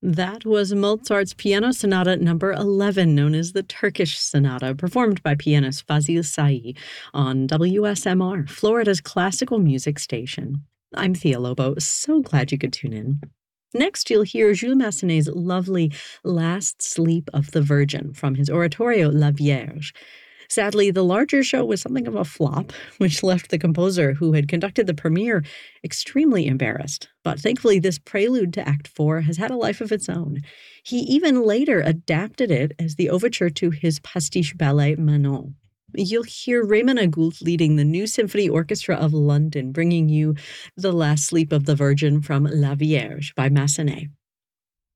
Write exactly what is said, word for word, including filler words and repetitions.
That was Mozart's Piano Sonata number eleven, known as the Turkish Sonata, performed by pianist Fazil Say on W S M R, Florida's classical music station. I'm Thea Lobo, so glad you could tune in. Next, you'll hear Jules Massenet's lovely Last Sleep of the Virgin from his oratorio La Vierge. Sadly, the larger show was something of a flop, which left the composer who had conducted the premiere extremely embarrassed. But thankfully, this prelude to Act Four has had a life of its own. He even later adapted it as the overture to his pastiche ballet Manon. You'll hear Raymond Agoult leading the New Symphony Orchestra of London, bringing you The Last Sleep of the Virgin from La Vierge by Massenet.